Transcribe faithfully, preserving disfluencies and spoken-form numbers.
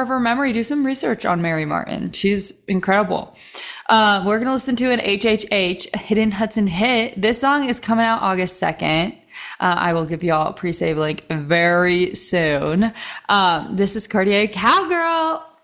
of her memory, do some research on Mary Martin. She's incredible. Uh, we're going to listen to an H H H, a Hidden Hudson hit. This song is coming out August second. Uh, I will give y'all a pre-save link very soon. Um, this is Cartier Cowgirl.